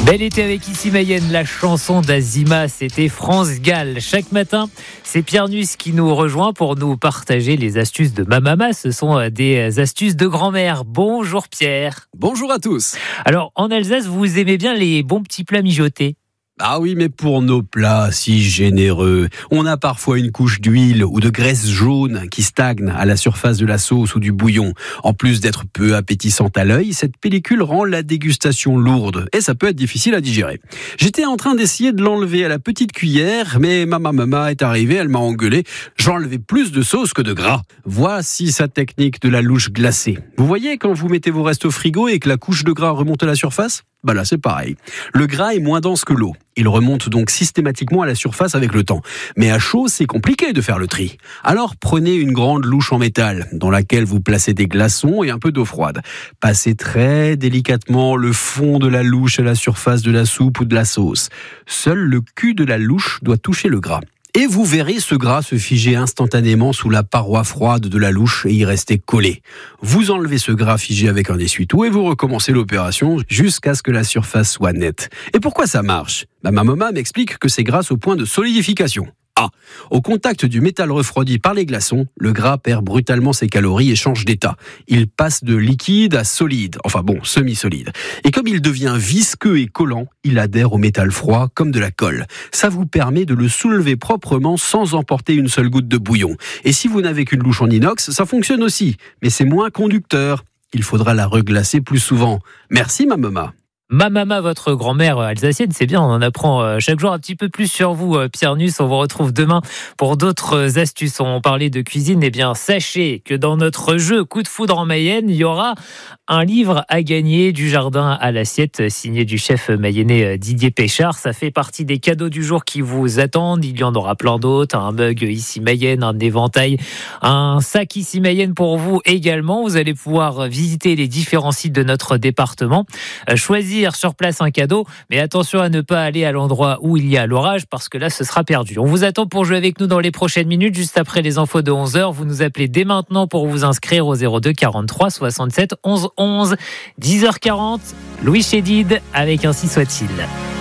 Bel été avec Ici Mayenne, la chanson d'Azima, c'était France Gall. Chaque matin, c'est Pierre Nuss qui nous rejoint pour nous partager les astuces de ma maman. Ce sont des astuces de grand-mère. Bonjour Pierre. Bonjour à tous. Alors, en Alsace, vous aimez bien les bons petits plats mijotés ? Ah oui, mais pour nos plats si généreux, on a parfois une couche d'huile ou de graisse jaune qui stagne à la surface de la sauce ou du bouillon. En plus d'être peu appétissante à l'œil, cette pellicule rend la dégustation lourde et ça peut être difficile à digérer. J'étais en train d'essayer de l'enlever à la petite cuillère, mais ma maman est arrivée, elle m'a engueulé. J'enlevais plus de sauce que de gras. Voici sa technique de la louche glacée. Vous voyez quand vous mettez vos restes au frigo et que la couche de gras remonte à la surface ? Bah là, c'est pareil. Le gras est moins dense que l'eau. Il remonte donc systématiquement à la surface avec le temps. Mais à chaud, c'est compliqué de faire le tri. Alors prenez une grande louche en métal, dans laquelle vous placez des glaçons et un peu d'eau froide. Passez très délicatement le fond de la louche à la surface de la soupe ou de la sauce. Seul le cul de la louche doit toucher le gras. Et vous verrez ce gras se figer instantanément sous la paroi froide de la louche et y rester collé. Vous enlevez ce gras figé avec un essuie-tout et vous recommencez l'opération jusqu'à ce que la surface soit nette. Et pourquoi ça marche ? Ma maman m'explique que c'est grâce au point de solidification. Au contact du métal refroidi par les glaçons, le gras perd brutalement ses calories et change d'état. Il passe de liquide à solide, semi-solide. Et comme il devient visqueux et collant, il adhère au métal froid comme de la colle. Ça vous permet de le soulever proprement sans emporter une seule goutte de bouillon. Et si vous n'avez qu'une louche en inox, ça fonctionne aussi, mais c'est moins conducteur. Il faudra la reglacer plus souvent. Merci ma maman. Ma maman, votre grand-mère alsacienne, c'est bien, on en apprend chaque jour un petit peu plus sur vous, Pierre Nuss. On vous retrouve demain pour d'autres astuces. On parlait de cuisine, eh bien sachez que dans notre jeu Coup de foudre en Mayenne, il y aura un livre à gagner, Du jardin à l'assiette, signé du chef mayennais Didier Péchard. Ça fait partie des cadeaux du jour qui vous attendent. Il y en aura plein d'autres, un mug Ici Mayenne, un éventail, un sac Ici Mayenne pour vous également. Vous allez pouvoir visiter les différents sites de notre département, choisir sur place un cadeau, mais attention à ne pas aller à l'endroit où il y a l'orage parce que là ce sera perdu. On vous attend pour jouer avec nous dans les prochaines minutes, juste après les infos de 11h. Vous nous appelez dès maintenant pour vous inscrire au 02 43 67 11 11. 10h40, Louis Chédid avec Ainsi soit-il.